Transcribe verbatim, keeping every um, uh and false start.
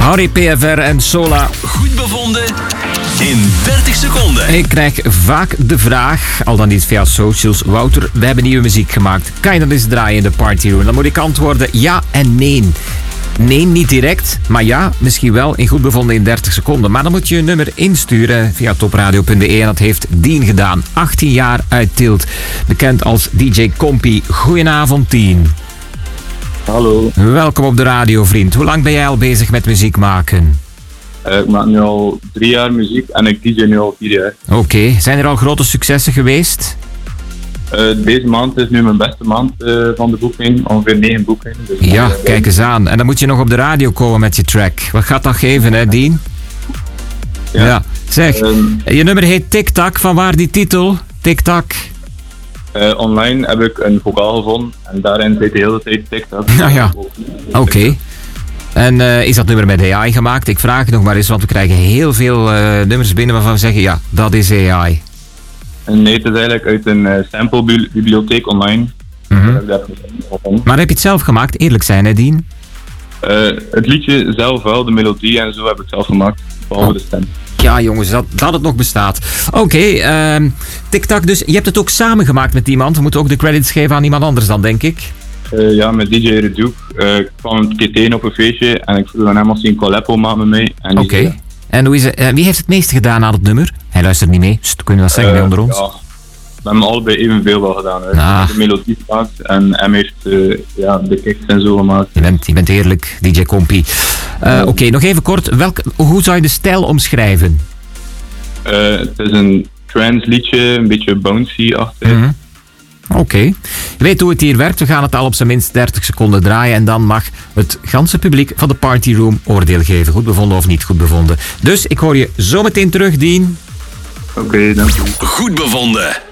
Harry P F R en Sola. Goed bevonden in dertig seconden. Ik krijg vaak de vraag, al dan niet via socials, Wouter, we hebben nieuwe muziek gemaakt. Kan je dat eens draaien in de Party Room? Dan moet ik antwoorden ja en nee. Nee, niet direct, maar ja, misschien wel in Goed Bevonden in dertig seconden. Maar dan moet je een nummer insturen via topradio punt be en dat heeft Dien gedaan. achttien jaar uit Tielt, bekend als D J Compy. Goedenavond, Dien. Hallo. Welkom op de radio, vriend. Hoe lang ben jij al bezig met muziek maken? Uh, ik maak nu al drie jaar muziek en ik D J nu al vier jaar. Oké, okay. Zijn er al grote successen geweest? Uh, deze maand is nu mijn beste maand uh, van de boeking, ongeveer negen boekingen. Dus ja, kijk eens aan. En dan moet je nog op de radio komen met je track. Wat gaat dat geven, hè, Dien? Ja. ja. Zeg, um, je nummer heet Tik-Tak. Van waar die titel? Tik-Tak. Uh, online heb ik een vocaal gevonden en daarin zit de hele tijd Tik-Tak. Ja, ja. Oké. Okay. En uh, is dat nummer met A I gemaakt? Ik vraag het nog maar eens, want we krijgen heel veel uh, nummers binnen waarvan we zeggen, ja, dat is A I. Nee, het is eigenlijk uit een uh, samplebibliotheek online. Mm-hmm. Maar heb je het zelf gemaakt? Eerlijk zijn, hè, Dien? Uh, het liedje zelf wel, de melodie en zo heb ik zelf gemaakt, behalve oh. de stem. Ja, jongens, dat, dat het nog bestaat. Oké, okay, uh, Tik-Tak, dus je hebt het ook samen gemaakt met iemand. We moeten ook de credits geven aan iemand anders dan, denk ik. Uh, ja, met D J Reduke. Uh, ik kwam een keer tegen op een feestje en ik vroeg aan hem als hij een collab wil maken met mij. Oké. Okay. En hoe is het, uh, wie heeft het meeste gedaan aan het nummer? Hij luistert niet mee, Sst, kunnen we dat zeggen uh, bij onder ons? Ja, we hebben allebei evenveel wel gedaan. Hè. Ah. De melodie gemaakt en hem heeft uh, ja, de kicks en zo gemaakt. Je bent, je bent eerlijk, D J Compy. Uh, Oké, okay, nog even kort. Welk, hoe zou je de stijl omschrijven? Uh, het is een trance liedje, een beetje bouncy-achtig. Mm-hmm. Oké. Okay. Je weet hoe het hier werkt. We gaan het al op zijn minst dertig seconden draaien. En dan mag het ganse publiek van de Party Room oordeel geven. Goed bevonden of niet goed bevonden. Dus ik hoor je zo meteen terug, Dien. Oké, okay, dank je. Goed bevonden.